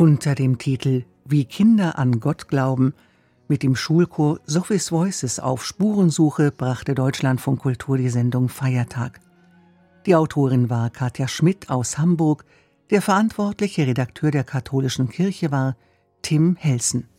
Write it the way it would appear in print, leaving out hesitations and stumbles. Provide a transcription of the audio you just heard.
Unter dem Titel »Wie Kinder an Gott glauben« mit dem Schulchor Sophie's Voices auf Spurensuche brachte Deutschlandfunk Kultur die Sendung Feiertag. Die Autorin war Katja Schmidt aus Hamburg, der verantwortliche Redakteur der Katholischen Kirche war Tim Helsen.